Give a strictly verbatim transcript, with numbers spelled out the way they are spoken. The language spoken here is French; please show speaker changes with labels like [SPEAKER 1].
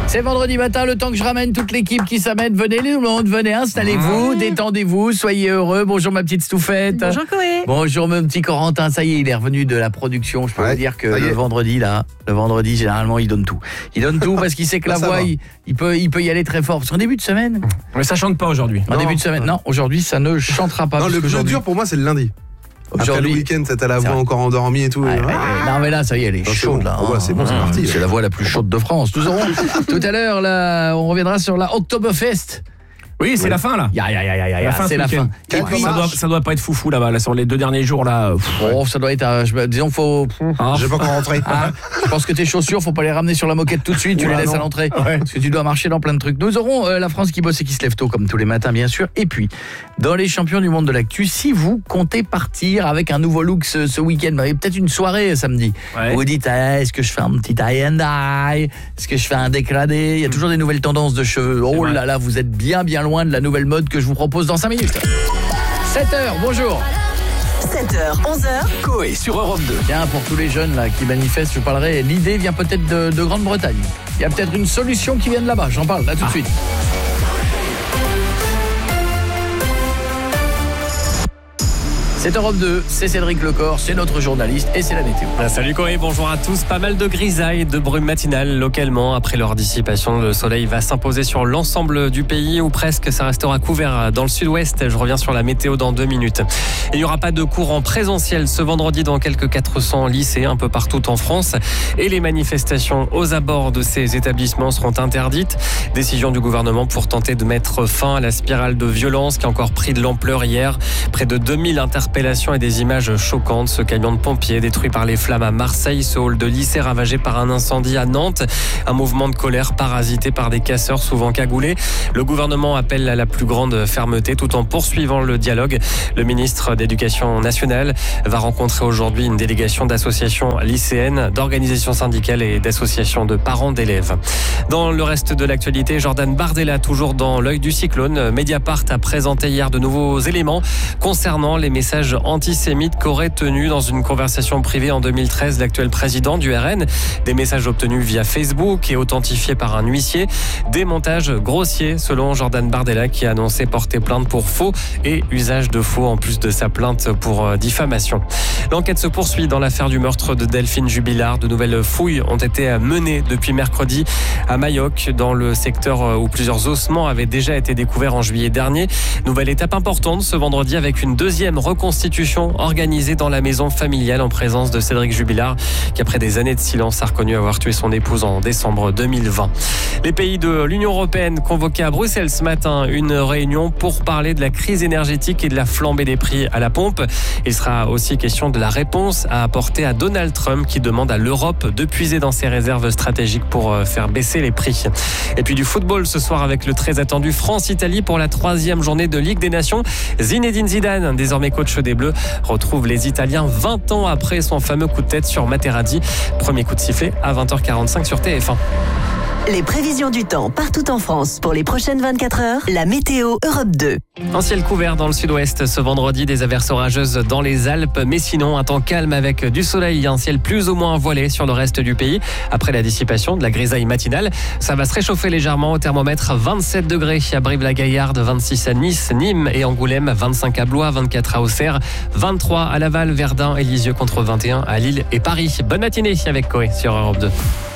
[SPEAKER 1] C'est vendredi matin, le temps que je ramène toute l'équipe qui s'amène. Venez tout le monde, venez, installez-vous, mmh. détendez-vous, soyez heureux. Bonjour ma petite Stouffette.
[SPEAKER 2] Bonjour Koé.
[SPEAKER 1] Bonjour mon petit Corentin, ça y est, il est revenu de la production. Je peux ouais, vous dire que le vendredi là, le vendredi généralement il donne tout. Il donne tout parce qu'il sait que la voix, il, il, peut, il peut y aller très fort. Parce qu'en début de semaine...
[SPEAKER 3] Mais ça chante pas aujourd'hui.
[SPEAKER 1] En non. début de semaine, non, aujourd'hui ça ne chantera pas.
[SPEAKER 4] Non, le plus dur pour moi c'est le lundi. Après le week-end, t'as la voix encore endormie et tout.
[SPEAKER 1] Ah, ouais, ouais. Non mais là, ça y est, elle est
[SPEAKER 4] non,
[SPEAKER 1] chaude
[SPEAKER 4] bon.
[SPEAKER 1] là.
[SPEAKER 4] Oh, bah, c'est bon, c'est parti.
[SPEAKER 1] C'est la voix la plus chaude de France. Nous aurons tout à l'heure, là, on reviendra sur la Oktoberfest.
[SPEAKER 3] Oui, c'est oui. la fin là.
[SPEAKER 1] Ya ya ya ya ya, c'est la fin.
[SPEAKER 3] Et puis, ça doit ça doit pas être foufou là-bas là sur les deux derniers jours là.
[SPEAKER 1] Oh, ça doit être euh, je, disons faut
[SPEAKER 4] ah. J'ai pas encore rentré.
[SPEAKER 1] Ah, je pense que tes chaussures, faut pas les ramener sur la moquette tout de suite, tu ouais, les laisses non. à l'entrée ouais. parce que tu dois marcher dans plein de trucs. Nous aurons euh, la France qui bosse et qui se lève tôt comme tous les matins bien sûr. Et puis dans les champions du monde de l'actu, si vous comptez partir avec un nouveau look ce, ce week-end, bah, peut-être une soirée samedi. Ouais. Vous vous dites ah, est-ce que je fais un petit tie and dye? Est-ce que je fais un décradé? Il y a toujours des nouvelles tendances de cheveux. Oh là là, vous êtes bien bien loin de la nouvelle mode que je vous propose dans cinq minutes. sept heures, bonjour.
[SPEAKER 5] sept heures, onze heures.
[SPEAKER 1] Koé sur Europe deux. Tiens, pour tous les jeunes là qui manifestent, je parlerai, l'idée vient peut-être de, de Grande-Bretagne. Il y a peut-être une solution qui vient de là-bas, j'en parle là tout de ah. suite. C'est Europe deux, c'est Cédric Lecor, c'est notre journaliste et c'est la météo.
[SPEAKER 6] Ah, salut Corée, bonjour à tous. Pas mal de grisailles, de brumes matinales localement. Après leur dissipation, le soleil va s'imposer sur l'ensemble du pays ou presque. Ça restera couvert dans le sud-ouest. Je reviens sur la météo dans deux minutes. Il n'y aura pas de cours en présentiel ce vendredi dans quelques quatre cents lycées un peu partout en France. Et les manifestations aux abords de ces établissements seront interdites. Décision du gouvernement pour tenter de mettre fin à la spirale de violence qui a encore pris de l'ampleur hier. Près de deux mille interpellations et des images choquantes. Ce camion de pompiers détruit par les flammes à Marseille, ce hall de lycée ravagé par un incendie à Nantes, un mouvement de colère parasité par des casseurs souvent cagoulés. Le gouvernement appelle à la plus grande fermeté tout en poursuivant le dialogue. Le ministre d'Éducation nationale va rencontrer aujourd'hui une délégation d'associations lycéennes, d'organisations syndicales et d'associations de parents d'élèves. Dans le reste de l'actualité, Jordan Bardella, toujours dans l'œil du cyclone. Mediapart a présenté hier de nouveaux éléments concernant les messages antisémites qu'aurait tenu dans une conversation privée en deux mille treize l'actuel président du R N. Des messages obtenus via Facebook et authentifiés par un huissier. Des montages grossiers selon Jordan Bardella qui a annoncé porter plainte pour faux et usage de faux en plus de sa plainte pour diffamation. L'enquête se poursuit dans l'affaire du meurtre de Delphine Jubilard. De nouvelles fouilles ont été menées depuis mercredi à Mayoc dans le secteur où plusieurs ossements avaient déjà été découverts en juillet dernier. Nouvelle étape importante ce vendredi avec une deuxième reconstitution organisée dans la maison familiale en présence de Cédric Jubilard qui après des années de silence a reconnu avoir tué son épouse en décembre deux mille vingt. Les pays de l'Union européenne convoqués à Bruxelles ce matin, une réunion pour parler de la crise énergétique et de la flambée des prix à la pompe. Il sera aussi question de la réponse à apporter à Donald Trump qui demande à l'Europe de puiser dans ses réserves stratégiques pour faire baisser les prix. Et puis du football ce soir avec le très attendu France-Italie pour la troisième journée de Ligue des Nations. Zinedine Zidane, désormais coach des Bleus, retrouve les Italiens vingt ans après son fameux coup de tête sur Materazzi. Premier coup de sifflet à vingt heures quarante-cinq sur T F un.
[SPEAKER 5] Les prévisions du temps partout en France pour les prochaines vingt-quatre heures, la météo Europe deux.
[SPEAKER 6] Un ciel couvert dans le sud-ouest ce vendredi, des averses orageuses dans les Alpes, mais sinon un temps calme avec du soleil, un ciel plus ou moins voilé sur le reste du pays. Après la dissipation de la grisaille matinale, ça va se réchauffer légèrement au thermomètre vingt-sept degrés à Brive-la-Gaillarde, vingt-six à Nice, Nîmes et Angoulême, vingt-cinq à Blois, vingt-quatre à Auxerre, vingt-trois à Laval, Verdun et Lisieux contre vingt et un à Lille et Paris. Bonne matinée avec Koé sur Europe deux.